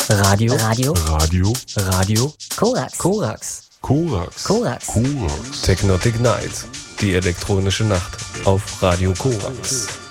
Radio. Korax. Technotic Night. Die elektronische Nacht auf Radio Korax.